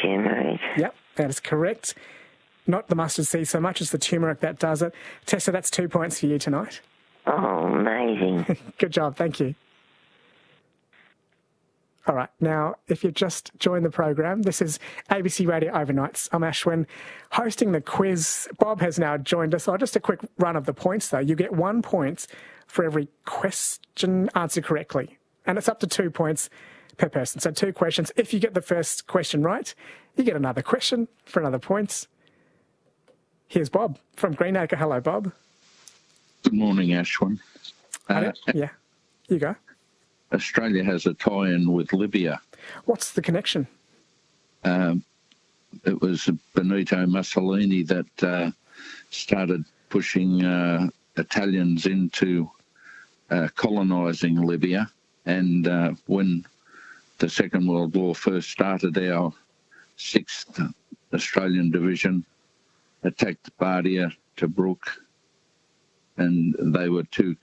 turmeric. Yep, that is correct. Not the mustard seed so much as the turmeric that does it. Tessa, that's 2 points for you tonight. Oh, amazing. Good job, thank you. All right, now, if you've just joined the program, this is ABC Radio Overnights. I'm Ashwin, hosting the quiz. Bob has now joined us. So just a quick run of the points, though. You get 1 point for every question answered correctly, and it's up to 2 points per person. So 2 questions. If you get the first question right, you get another question for another point. Here's Bob from Greenacre. Hello, Bob. Good morning, Ashwin. Yeah, you go. Australia has a tie-in with Libya. What's the connection? It was Benito Mussolini that started pushing Italians into colonising Libya. And when the Second World War first started, our 6th Australian Division attacked Bardia, Tobruk, and they were 2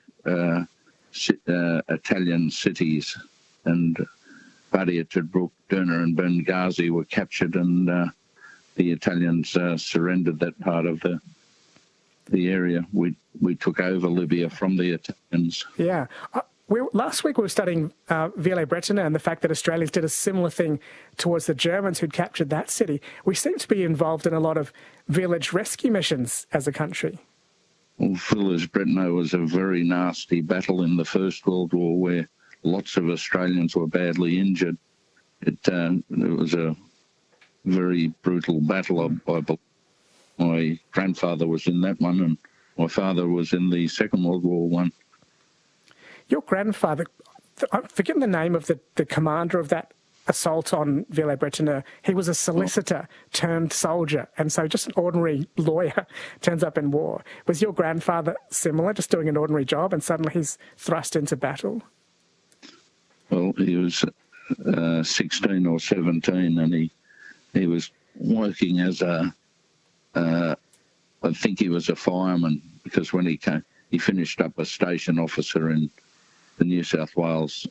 Italian cities, and Bardia, Tobruk, Derna and Benghazi were captured, and the Italians surrendered that part of the area. We took over Libya from the Italians. Yeah. Last week we were studying Villers-Bretonneux and the fact that Australians did a similar thing towards the Germans who'd captured that city. We seem to be involved in a lot of village rescue missions as a country. Well, Villers-Bretonneux was a very nasty battle in the First World War where lots of Australians were badly injured. It was a very brutal battle. My grandfather was in that one, and my father was in the Second World War one. Your grandfather, I'm forgetting the name of the commander of that assault on Villers-Bretonneux. He was a solicitor turned soldier, and so just an ordinary lawyer turns up in war. Was your grandfather similar, just doing an ordinary job, and suddenly he's thrust into battle? Well, he was 16 or 17, and he was working as I think he was a fireman, because when he finished up a station officer in the New South Wales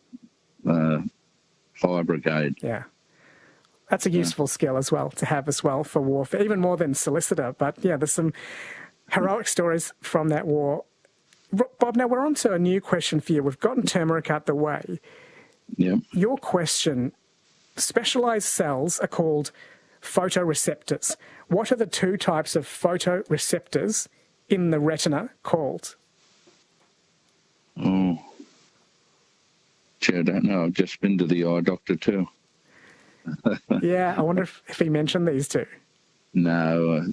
Fire Brigade. Yeah. That's a useful skill as well to have as well for warfare, even more than solicitor. But yeah, there's some heroic stories from that war. Bob, now we're on to a new question for you. We've gotten turmeric out the way. Yeah. Your question, specialised cells are called photoreceptors. What are the 2 types of photoreceptors in the retina called? Oh. Gee, I don't know. I've just been to the eye doctor too. Yeah, I wonder if he mentioned these 2. No.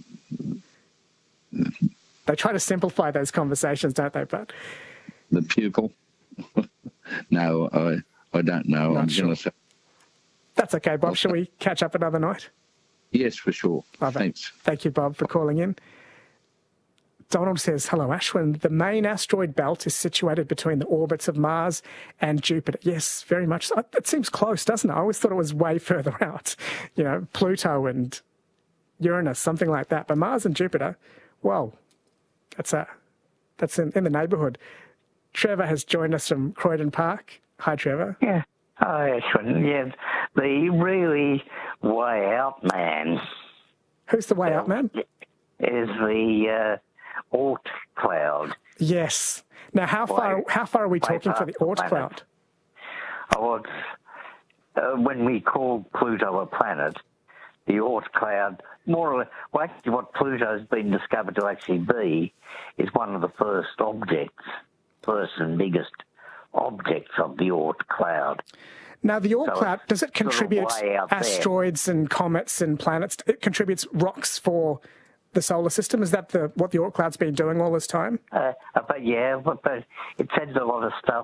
They try to simplify those conversations, don't they, But The pupil? No, I don't know. Not I'm sure. going to say... That's okay, Bob. Shall we catch up another night? Yes, for sure. Love it. Thanks. Thank you, Bob, for calling in. Donald says, hello, Ashwin. The main asteroid belt is situated between the orbits of Mars and Jupiter. Yes, very much so. It seems close, doesn't it? I always thought it was way further out. You know, Pluto and Uranus, something like that. But Mars and Jupiter, well, that's in the neighbourhood. Trevor has joined us from Croydon Park. Hi, Trevor. Yeah. Hi, Ashwin. Yeah, the really way out man Who's the way out man? is the Oort cloud. Yes. Now, how far are we talking for the Oort cloud? Oh, when we call Pluto a planet, the Oort cloud, more or less, well, actually what Pluto's been discovered to actually be is one of the first and biggest objects of the Oort cloud. Now, the Oort cloud, does it contribute way out asteroids and comets and planets? It contributes rocks for the solar system? Is that what the Oort cloud's been doing all this time? But it sends a lot of stuff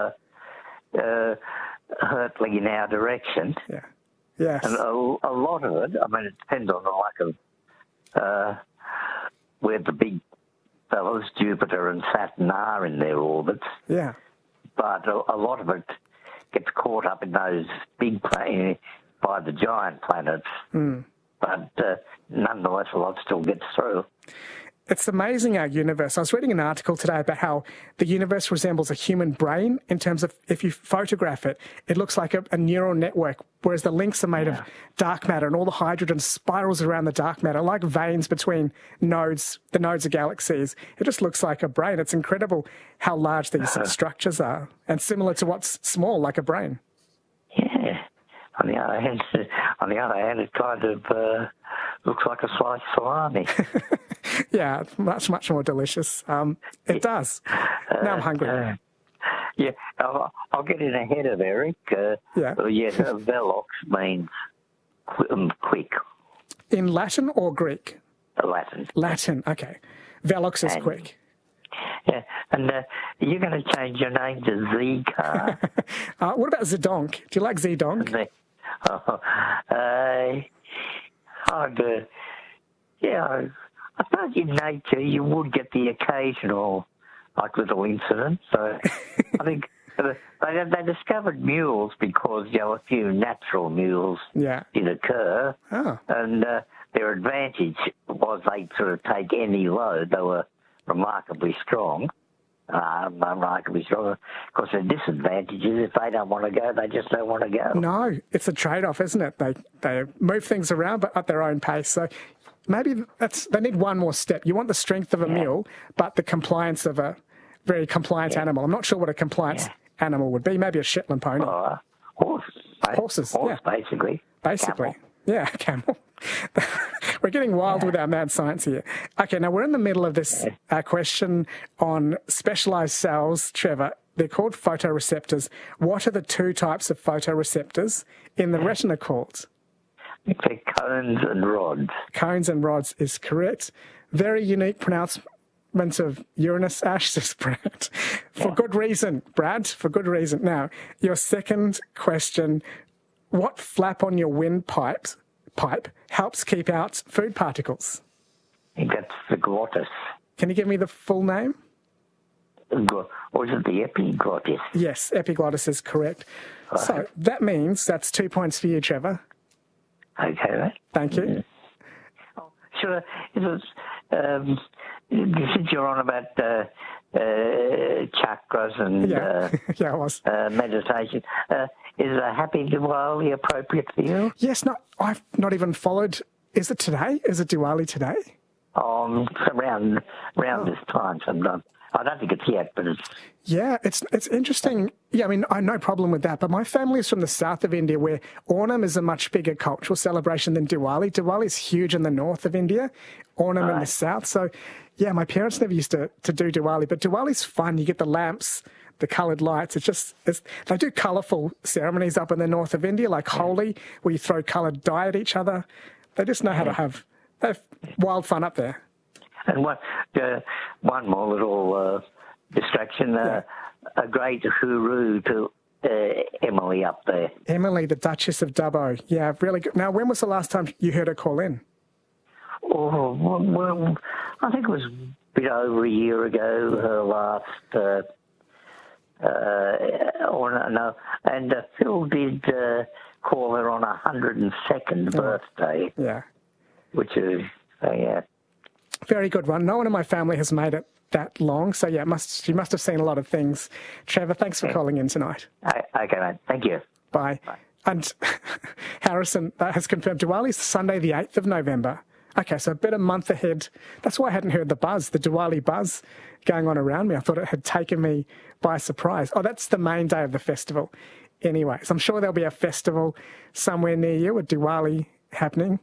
hurtling in our direction. Yeah. Yes. And a lot of it, I mean, it depends on the lack of where the big fellows, Jupiter and Saturn, are in their orbits. Yeah. But a lot of it gets caught up in those big by the giant planets. Mm. But nonetheless, a lot still gets through. It's amazing, our universe. I was reading an article today about how the universe resembles a human brain in terms of if you photograph it, it looks like a neural network, whereas the links are made of dark matter and all the hydrogen spirals around the dark matter, like veins between nodes, the nodes of galaxies. It just looks like a brain. It's incredible how large these structures are, and similar to what's small, like a brain. Yeah. On the other hand, it kind of looks like a sliced salami. Yeah, much more delicious. It does. Now I'm hungry. Yeah, I'll get in ahead of Eric. Velox means quick. In Latin or Greek? Latin. Latin, okay. Velox is quick. Yeah, and you're going to change your name to Z-Car. What about Zedonk? Do you like Zedonk? I suppose in nature you would get the occasional, little incident. So I think they discovered mules because, a few natural mules did occur. Oh. And their advantage was they'd sort of take any load. They were remarkably strong. Of course, the disadvantage is if they don't want to go, they just don't want to go. No, it's a trade-off, isn't it? They move things around, but at their own pace. So maybe they need one more step. You want the strength of a mule, but the compliance of a very compliant animal. I'm not sure what a compliant animal would be. Maybe a Shetland pony. Horses. Basically. Camel. Yeah, camel. We're getting wild with our mad science here. Okay, now we're in the middle of this question on specialised cells, Trevor. They're called photoreceptors. What are the two types of photoreceptors in the retina called? They're cones and rods. Cones and rods is correct. Very unique pronouncement of Uranus, Ash, says Brad. For good reason, Brad, for good reason. Now, your second question, what flap on your windpipe helps keep out food particles? I think that's the glottis. Can you give me the full name? Or is it the epiglottis? Yes, epiglottis is correct. So that means that's 2 points for you, Trevor. Okay, right. Thank you. Sure. Since you're on about chakras and I was. meditation, is a happy Diwali appropriate for you? Yes, no, I've not even followed. Is it today? Is it Diwali today? Around this time sometime. I don't think it's yet, but it's... Yeah, it's interesting. Yeah, I mean, I have no problem with that, but my family is from the south of India where Onam is a much bigger cultural celebration than Diwali. Diwali is huge in the north of India, Onam in the south. So, yeah, my parents never used to do Diwali, but Diwali's fun. You get the lamps, the coloured lights. They do colourful ceremonies up in the north of India, like Holi, where you throw coloured dye at each other. They just know how to have wild fun up there. And one more little distraction, a great hooroo to Emily up there. Emily, the Duchess of Dubbo. Yeah, really good. Now, when was the last time you heard her call in? Oh, well, I think it was a bit over a year ago, her last... And Phil did call her on her 102nd birthday. Yeah. Which is, Very good one. No one in my family has made it that long, so yeah, she must have seen a lot of things. Trevor, thanks for calling in tonight. Okay, mate. Thank you. Bye. And Harrison has confirmed Diwali is Sunday the 8th of November. Okay, so about a month ahead. That's why I hadn't heard the Diwali buzz going on around me. I thought it had taken me by surprise. Oh, that's the main day of the festival. Anyways, I'm sure there'll be a festival somewhere near you, a Diwali happening.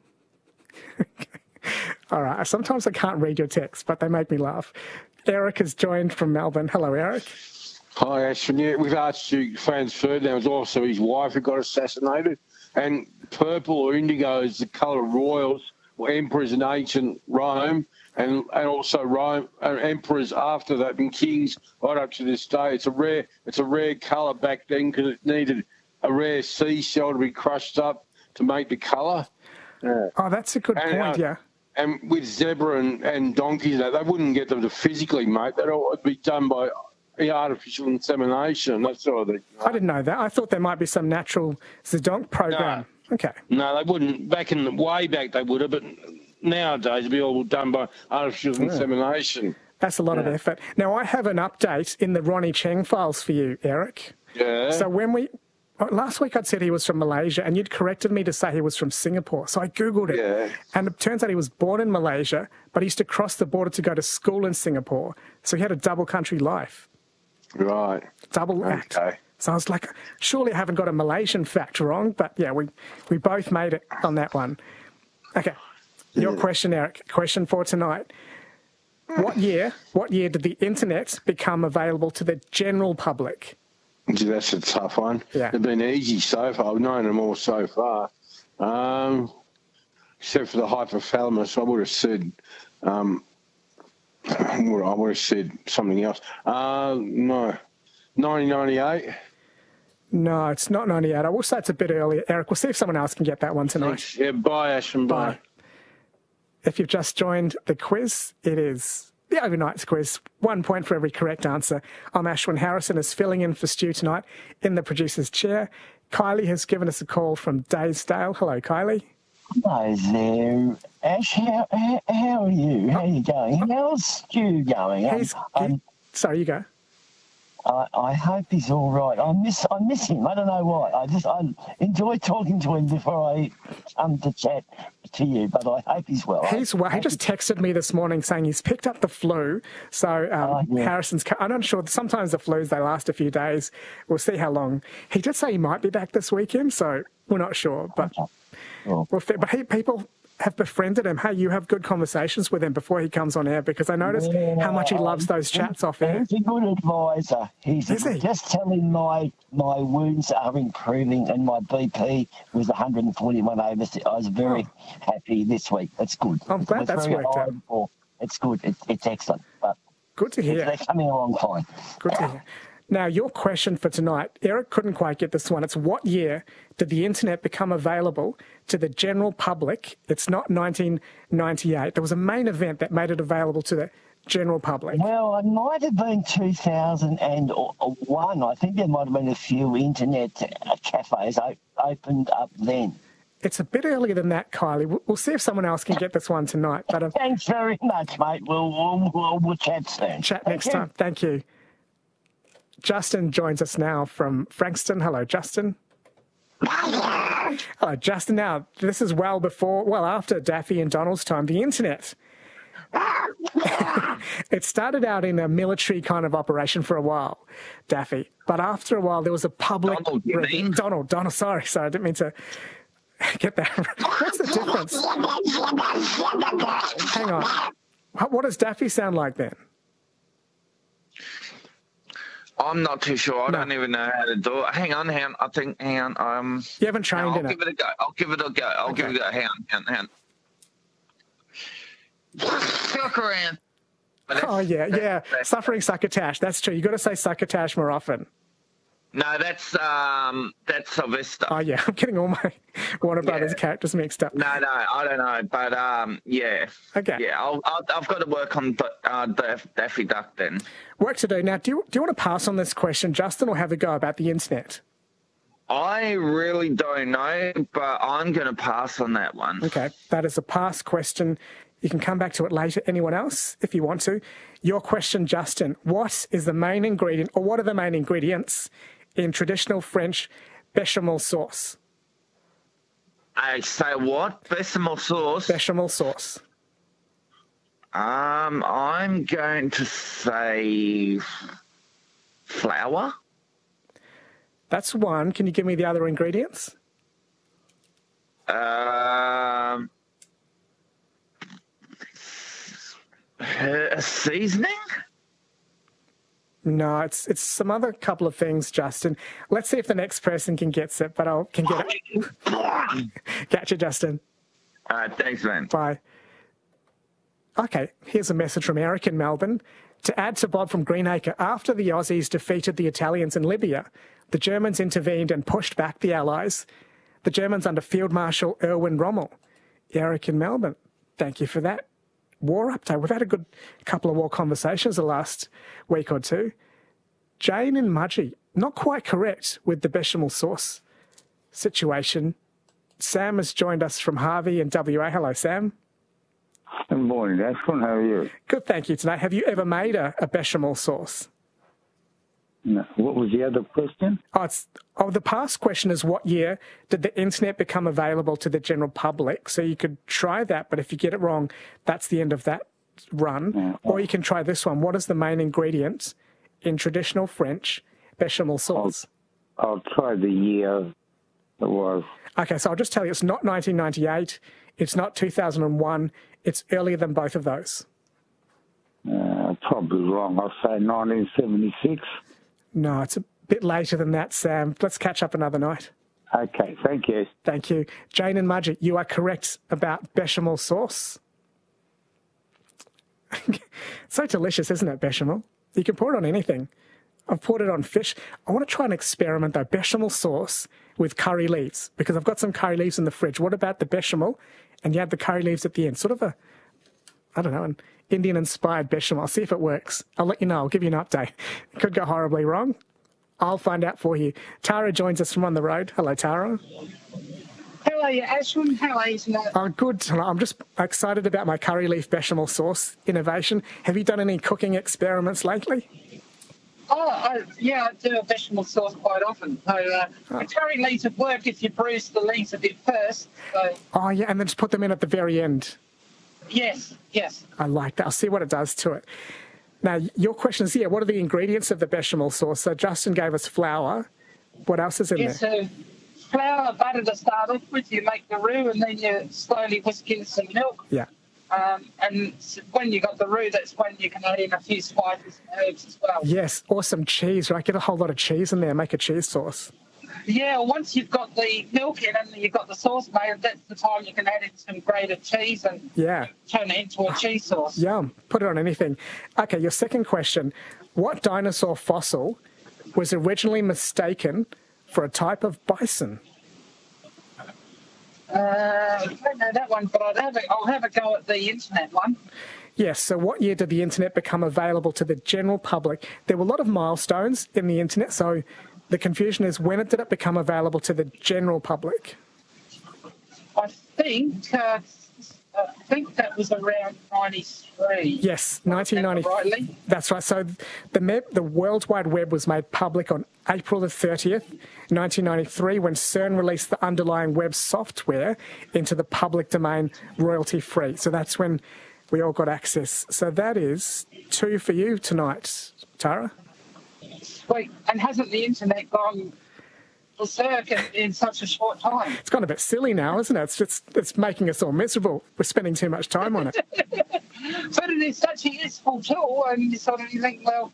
All right, sometimes I can't read your texts, but they make me laugh. Eric has joined from Melbourne. Hello, Eric. Hi, Ashwin. Yeah, with Archduke Franz Ferdinand was also his wife who got assassinated. And purple or indigo is the colour of royals or emperors in ancient Rome, and also Rome emperors after that, and kings right up to this day. It's a rare colour back then because it needed a rare seashell to be crushed up to make the colour. Yeah. Oh, that's a good point. Yeah. And with zebra and donkeys, they wouldn't get them to physically mate. That would be done by artificial insemination, that sort of thing. I didn't know that. I thought there might be some natural Zedonk program. No. Okay. No, they wouldn't. Way back they would have, but nowadays it'd be all done by artificial insemination. That's a lot of effort. Now, I have an update in the Ronnie Cheng files for you, Eric. Yeah. So last week I'd said he was from Malaysia, and you'd corrected me to say he was from Singapore. So I Googled it. Yeah. And it turns out he was born in Malaysia, but he used to cross the border to go to school in Singapore. So he had a double country life. Right. Double act. Okay. So I was like, surely I haven't got a Malaysian fact wrong, but yeah, we both made it on that one. Okay. Your question, Eric. Question for tonight. What year did the internet become available to the general public? Gee, that's a tough one. Yeah. They've been easy so far. I've known them all so far. Except for the hypothalamus, I would have said something else. No. 1998? No, it's not 98. I will say it's a bit earlier. Eric, we'll see if someone else can get that one tonight. Yeah, bye, Ashton, bye. If you've just joined the quiz, it is the Overnights quiz. 1 point for every correct answer. I'm Ashwin Harrison is filling in for Stu tonight in the producer's chair. Kylie has given us a call from Daysdale. Hello, Kylie. Hello there, Ash. How are you? How are you going? How's Stu going? Sorry, you go. I hope he's all right. I miss him. I don't know why. I enjoy talking to him before I come to chat to you, but I hope he's well. He's well. He just texted me this morning saying he's picked up the flu. So Harrison's. I'm not sure. Sometimes the flus, they last a few days. We'll see how long. He did say he might be back this weekend, so we're not sure. But people have befriended him. Hey, you have good conversations with him before he comes on air, because I notice how much he loves those chats off air. He's a good advisor. Is he? Just tell him my wounds are improving and my BP was 141 over. I was very happy this week. That's good. I'm glad that's worked out. It's good. It's excellent. But good to hear. They're coming along fine. Good to hear. Now, your question for tonight, Eric couldn't quite get this one. It's what year did the internet become available to the general public? It's not 1998. There was a main event that made it available to the general public. Well, it might have been 2001. I think there might have been a few internet cafes opened up then. It's a bit earlier than that, Kylie. We'll see if someone else can get this one tonight. But thanks very much, mate. We'll chat soon. Chat next time. Thank you. Justin joins us now from Frankston. Hello, Justin. Hello, Justin. Now, this is after Daffy and Donald's time, the internet. It started out in a military kind of operation for a while, Daffy. But after a while, there was a public... Donald, sorry, I didn't mean to get that. What's the difference? Hang on. What does Daffy sound like then? I'm not too sure. I don't even know how to do it. Hang on. Hang on. You haven't trained in it. I'll give it a go. I'll give it a go. Hang on. Look around. Oh, yeah. Suffering succotash. That's true. You've got to say succotash more often. No, that's Sylvester. Oh, yeah. I'm getting all my Warner Brothers characters mixed up. No, I don't know. But, yeah. Okay. Yeah, I've got to work on Daffy Duck then. Work to do. Now, do you want to pass on this question, Justin, or have a go about the internet? I really don't know, but I'm going to pass on that one. Okay. That is a pass question. You can come back to it later. Anyone else, if you want to? Your question, Justin. What is the main ingredient, or what are the main ingredients in traditional French bechamel sauce? I say what? Bechamel sauce? Bechamel sauce. I'm going to say flour. That's one. Can you give me the other ingredients? Seasoning? No, it's some other couple of things, Justin. Let's see if the next person can get it, but can get it. Gotcha, Justin. All right, thanks, man. Bye. Okay, here's a message from Eric in Melbourne. To add to Bob from Greenacre, after the Aussies defeated the Italians in Libya, the Germans intervened and pushed back the Allies. The Germans under Field Marshal Erwin Rommel. Eric in Melbourne, thank you for that. War update. We've had a good couple of war conversations the last week or two. Jane and Mudgee, not quite correct with the bechamel sauce situation. Sam has joined us from Harvey in WA. Hello, Sam. Good morning, Ashwin. How are you? Good, thank you tonight. Have you ever made a bechamel sauce? No. What was the other question? The past question is, what year did the internet become available to the general public? So you could try that, but if you get it wrong, that's the end of that run. Yeah. Or you can try this one. What is the main ingredient in traditional French bechamel sauce? I'll try the year it was. Okay, so I'll just tell you, it's not 1998, it's not 2001, it's earlier than both of those. Probably wrong. I'll say 1976. No, it's a bit later than that, Sam. Let's catch up another night. Okay, thank you. Thank you. Jane and Mudgett, you are correct about bechamel sauce. So delicious, isn't it, bechamel? You can pour it on anything. I've poured it on fish. I want to try an experiment, though. Bechamel sauce with curry leaves, because I've got some curry leaves in the fridge. What about the bechamel? And you add the curry leaves at the end. Sort of an Indian-inspired bechamel. I'll see if it works. I'll let you know. I'll give you an update. It could go horribly wrong. I'll find out for you. Tara joins us from on the road. Hello, Tara. How are you, Ashwin? How are you tonight? Oh, good. I'm just excited about my curry leaf bechamel sauce innovation. Have you done any cooking experiments lately? I do a bechamel sauce quite often. So the curry leaves would work if you bruise the leaves a bit first. So. Oh, yeah, and then just put them in at the very end. Yes. I like that. I'll see what it does to it. Now, your question is, what are the ingredients of the bechamel sauce? So Justin gave us flour. What else is in there? So flour, butter to start off with. You make the roux and then you slowly whisk in some milk. Yeah. And when you got the roux, that's when you can add in a few spices and herbs as well. Yes, or some cheese, right? Get a whole lot of cheese in there, make a cheese sauce. Yeah, once you've got the milk in and you've got the sauce made, that's the time you can add in some grated cheese and turn it into a cheese sauce. Yum. Put it on anything. Okay, your second question. What dinosaur fossil was originally mistaken for a type of bison? I don't know that one, but I'll have a go at the internet one. Yes, so what year did the internet become available to the general public? There were a lot of milestones in the internet, so the confusion is, when did it become available to the general public? I think that was around 93. Yes, 1990. That's right. So the World Wide Web was made public on April the 30th, 1993, when CERN released the underlying web software into the public domain royalty-free. So that's when we all got access. So that is 2 for you tonight, Tara. Sweet. And hasn't the internet gone berserk in such a short time? It's gone a bit silly now, isn't it? It's making us all miserable. We're spending too much time on it. But it is such a useful tool, and you think, well,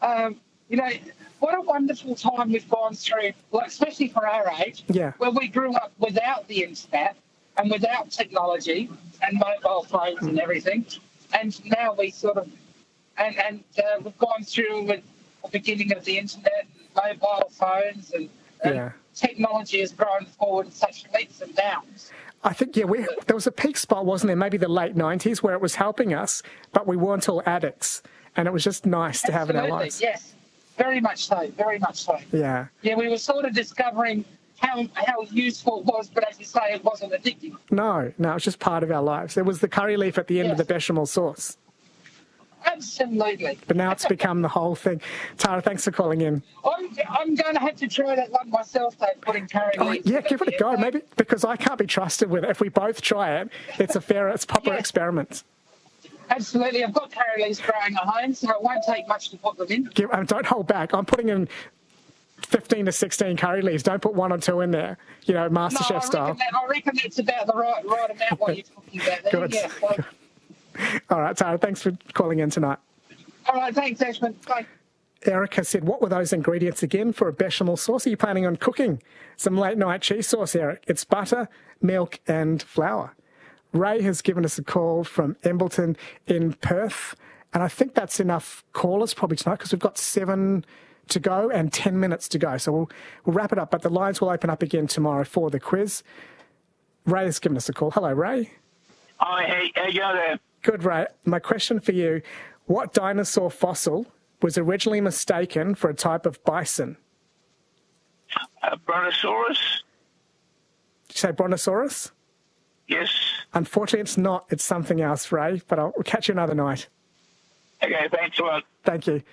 what a wonderful time we've gone through, like, especially for our age, where we grew up without the internet and without technology and mobile phones and everything, and now we sort of, and we've gone through with the beginning of the internet and mobile phones and technology has grown forward in such leaps and bounds. I think, there was a peak spot, wasn't there, maybe the late 90s, where it was helping us, but we weren't all addicts, and it was just nice to have in our lives. Yes, very much so, very much so. Yeah. Yeah, we were sort of discovering how useful it was, but as you say, it wasn't addicting. No, it was just part of our lives. There was the curry leaf at the end of the bechamel sauce. Absolutely. But now it's become the whole thing. Tara, thanks for calling in. I'm going to have to try that one myself, though, putting curry leaves. Yeah, give it a go. Maybe because I can't be trusted with it. If we both try it, it's a proper experiment. Absolutely. I've got curry leaves growing at home, so it won't take much to put them in. Don't hold back. I'm putting in 15 to 16 curry leaves. Don't put 1 or 2 in there, MasterChef style. I reckon that's about the right amount what you're talking about there. Good. Yeah, all right, Tara, thanks for calling in tonight. All right, thanks, Ashwin. Bye. Erica said, what were those ingredients again for a bechamel sauce? Are you planning on cooking some late-night cheese sauce, Eric? It's butter, milk and flour. Ray has given us a call from Embleton in Perth, and I think that's enough callers probably tonight because we've got 7 to go and 10 minutes to go. So we'll wrap it up, but the lines will open up again tomorrow for the quiz. Ray has given us a call. Hello, Ray. Hi, how you going there? Good, Ray. My question for you, what dinosaur fossil was originally mistaken for a type of bison? Brontosaurus. Did you say Brontosaurus? Yes. Unfortunately, it's not. It's something else, Ray, but I'll catch you another night. Okay, thanks a lot. Thank you.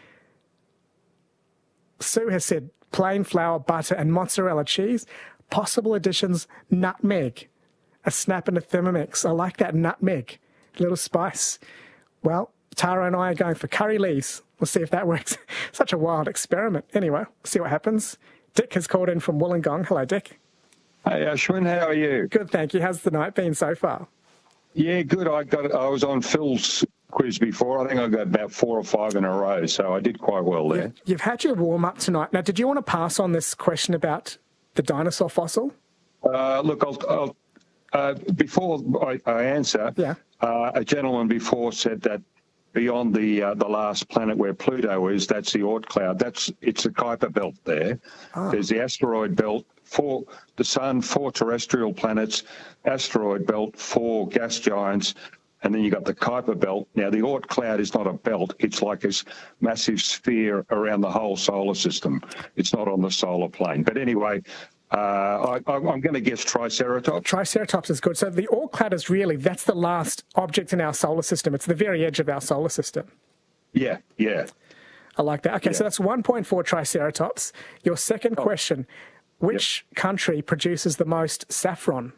Sue has said plain flour, butter, and mozzarella cheese. Possible additions, nutmeg. A snap and a Thermomix. I like that nutmeg. A little spice. Well, Tara and I are going for curry leaves. We'll see if that works. Such a wild experiment. Anyway, see what happens. Dick has called in from Wollongong. Hello, Dick. Hey, Ashwin, how are you? Good, thank you. How's the night been so far? Yeah, good. I was on Phil's quiz before. I think I got about 4 or 5 in a row, so I did quite well there. You've had your warm-up tonight. Now, did you want to pass on this question about the dinosaur fossil? Look, before I answer, a gentleman before said that beyond the last planet where Pluto is, that's the Oort cloud. It's the Kuiper belt there. There's the asteroid belt, 4 the Sun, 4 terrestrial planets, asteroid belt, 4 gas giants, and then you got the Kuiper belt. Now, the Oort cloud is not a belt. It's like this massive sphere around the whole solar system. It's not on the solar plane. But anyway, I'm going to guess Triceratops. Triceratops is good. So the Oort cloud is that's the last object in our solar system. It's the very edge of our solar system. Yeah. I like that. Okay, so that's 1 point for Triceratops. Your second question, which country produces the most saffron?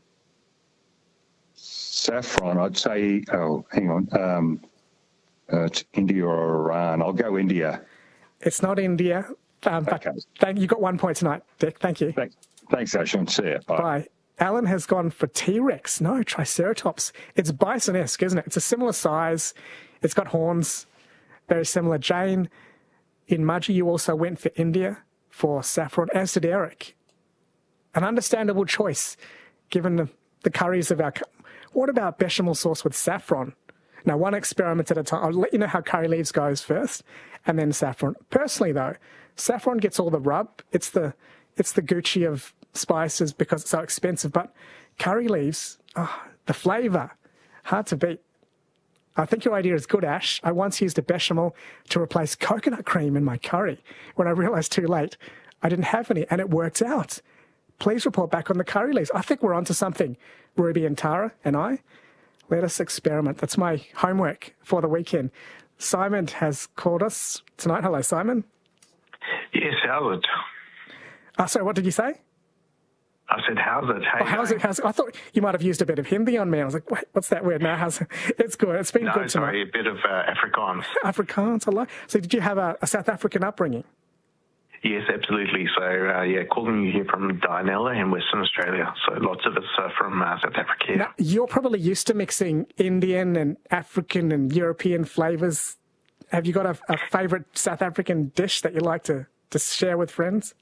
Saffron, I'd say, hang on, it's India or Iran. I'll go India. It's not India. Okay. You got 1 point tonight, Dick. Thank you. Thanks, Ashwin. See you. Bye. Alan has gone for T-Rex. No, Triceratops. It's bison-esque, isn't it? It's a similar size. It's got horns. Very similar. Jane, in Mudgee, you also went for India for saffron, as did Eric. An understandable choice, given the curries of our... What about bechamel sauce with saffron? Now, one experiment at a time. I'll let you know how curry leaves goes first, and then saffron. Personally, though, saffron gets all the rub. It's the Gucci of spices because it's so expensive. But curry leaves, the flavour, hard to beat. I think your idea is good, Ash. I once used a bechamel to replace coconut cream in my curry. When I realised too late, I didn't have any, and it worked out. Please report back on the curry leaves. I think we're onto something, Ruby and Tara and I. Let us experiment. That's my homework for the weekend. Simon has called us tonight. Hello, Simon. Yes, how's it? Sorry, what did you say? I said, how's it? Hey, how's it? I thought you might have used a bit of Hindi on me. I was like, wait, what's that word? No, how's it? It's good. It's been good tonight. Sorry, a bit of Afrikaans. Afrikaans, I like. So did you have a South African upbringing? Yes, absolutely. So, calling you here from Dianella in Western Australia. So lots of us are from South Africa. Now, you're probably used to mixing Indian and African and European flavours. Have you got a favourite South African dish that you like to share with friends?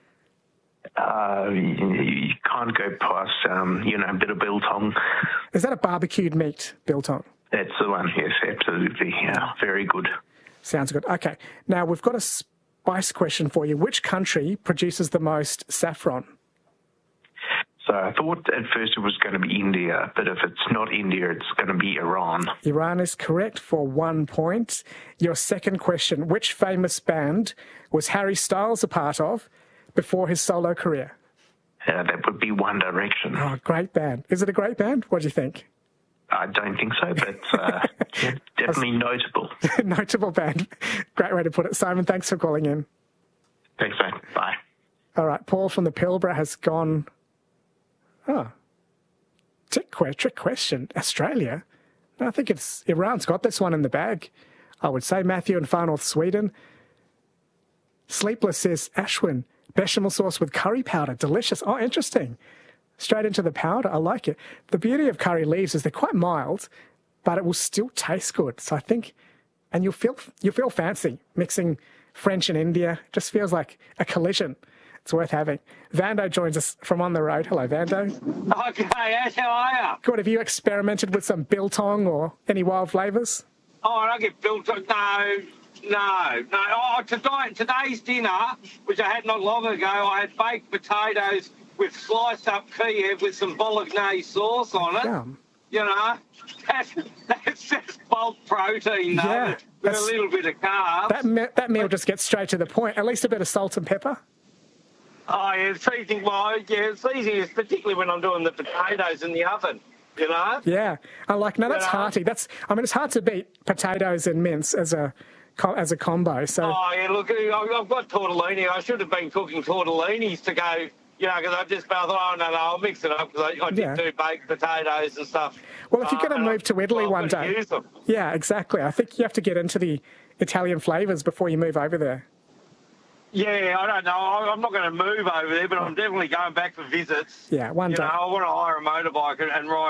You can't go past, a bit of biltong. Is that a barbecued meat, biltong? That's the one, yes, absolutely. Yeah, very good. Sounds good. Okay. Now, we've got a spice question for you. Which country produces the most saffron? So I thought at first it was going to be India, but if it's not India, it's going to be Iran. Iran is correct for 1 point. Your second question, which famous band was Harry Styles a part of before his solo career? That would be One Direction. Oh, great band. Is it a great band? What do you think? I don't think so, but definitely notable. Notable band. Great way to put it. Simon, thanks for calling in. Thanks, mate. Bye. All right, Paul from the Pilbara has gone... Trick question. Australia? No, I think it's Iran's got this one in the bag. I would say Matthew in Far North Sweden. Sleepless says, Ashwin, bechamel sauce with curry powder. Delicious. Oh, interesting. Straight into the powder. I like it. The beauty of curry leaves is they're quite mild, but it will still taste good. So I think, and you'll feel fancy mixing French and India. Just feels like a collision. It's worth having. Vando joins us from on the road. Hello, Vando. Okay, Ash, how are you? Good. Have you experimented with some biltong or any wild flavours? Oh, I don't get biltong. No. Oh, today's dinner, which I had not long ago, I had baked potatoes with sliced up Kiev with some bolognese sauce on it. Yum. You know, that's just bulk protein, though, yeah, with a little bit of carbs. That meal just gets straight to the point. At least a bit of salt and pepper. Oh, yeah, it's easy. Well, yeah, it's easy, particularly when I'm doing the potatoes in the oven. You know? Yeah. I like, no, that's hearty. It's hard to beat potatoes and mince as a combo. So. Oh, yeah, look, I've got tortellini. I should have been cooking tortellinis to go, because I just thought, oh, no, I'll mix it up because I did do baked potatoes and stuff. Well, if you're going to move to Italy one day. Use them. Yeah, exactly. I think you have to get into the Italian flavours before you move over there. Yeah, I don't know. I'm not going to move over there, but I'm definitely going back for visits. Yeah, one day. I want to hire a motorbike and ride